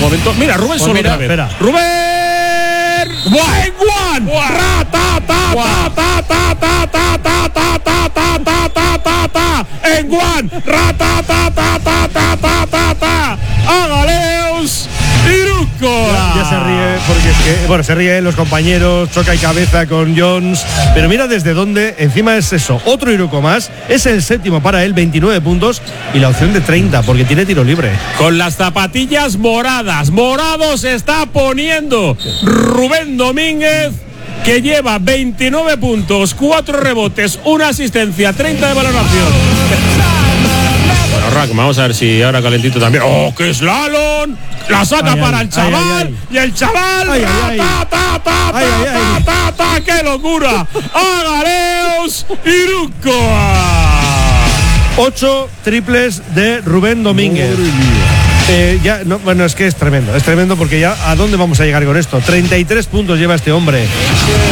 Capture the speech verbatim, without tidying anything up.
momento. Mira, Rubén Pues solo mira, otra vez. espera. Rubén. ¡Buah! ¡En Guan! ¡Ra, ta, ta, ta, ta, ta, ta, ta, ta, ta, ta, ta, ta, ta, ta! ¡En Guan! ¡Ra, ta, ta, ta, ta, ta, ta, ta, ta! ¡Agaleus! ¡Irukoa! Ya, ya se ríe porque es que, bueno, se ríen los compañeros, choca y cabeza con Jones, pero mira desde dónde, encima es eso, otro Iruko más, es el séptimo para él, veintinueve puntos y la opción de treinta porque tiene tiro libre. Con las zapatillas moradas, morado se está poniendo Rubén Domínguez, que lleva veintinueve puntos, cuatro rebotes, una asistencia, treinta de valoración. Bueno, Rack, vamos a ver si ahora calentito también. ¡Oh, qué slalom! La saca ay, para ay, el chaval ay, ay. y el chaval. Ay, ay, ay. Ta, ta, ta, Ay, ay, ta, ay. ta, ta, ¡qué locura! ¡Agaleus Irukoa! Ocho triples de Rubén Domínguez. Eh, ya, no, bueno, es que es tremendo, es tremendo porque ya a dónde vamos a llegar con esto. treinta y tres puntos lleva este hombre.